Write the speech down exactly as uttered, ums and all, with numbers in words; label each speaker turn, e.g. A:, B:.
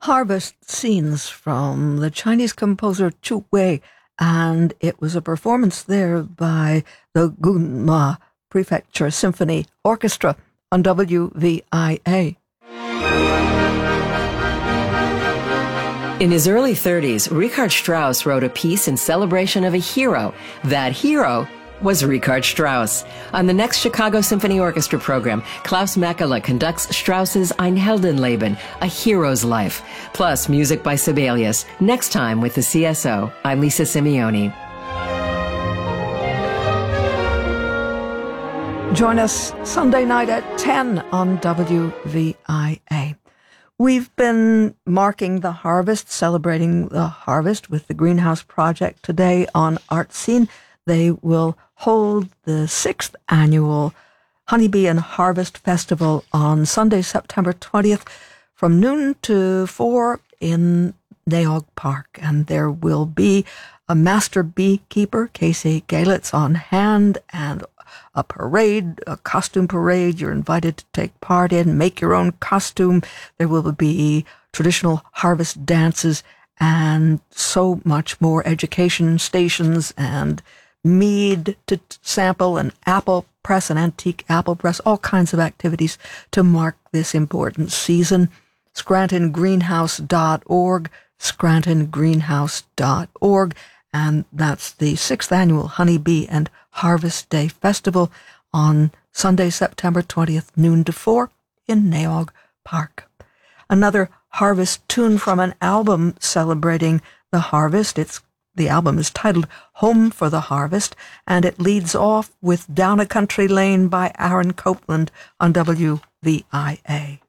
A: Harvest Scenes from the Chinese composer Chu Wei, and it was a performance there by the Gunma Prefecture Symphony Orchestra on W V I A.
B: In his early thirties, Richard Strauss wrote a piece in celebration of a hero. That hero was Richard Strauss. On the next Chicago Symphony Orchestra program, Klaus Mäkelä conducts Strauss's Ein Heldenleben, A Hero's Life, plus music by Sibelius. Next time with the C S O, I'm Lisa Simeoni.
A: Join us Sunday night at ten on W V I A. We've been marking the harvest, celebrating the harvest with the Greenhouse Project today on Art Scene. They will hold the sixth annual Honeybee and Harvest Festival on Sunday, September twentieth, from noon to four in Neog Park. And there will be a master beekeeper, Casey Galitz, on hand, and a parade, a costume parade you're invited to take part in, make your own costume. There will be traditional harvest dances and so much more, education stations and mead to sample, and apple press, an antique apple press, all kinds of activities to mark this important season. Scranton Greenhouse dot org, Scranton Greenhouse dot org, and that's the sixth annual Honeybee and Harvest Day Festival on Sunday, September twentieth, noon to four in Neog Park. Another harvest tune from an album celebrating the harvest. It's The album is titled Home for the Harvest, and it leads off with Down a Country Lane by Aaron Copland on W V I A.